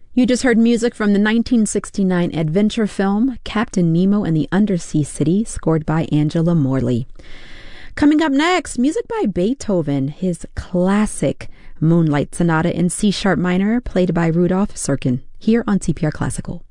You just heard music from the 1969 adventure film Captain Nemo and the Undersea City, scored by Angela Morley. Coming up next, music by Beethoven, his classic Moonlight Sonata in C-sharp minor, played by Rudolf Serkin, here on CPR Classical.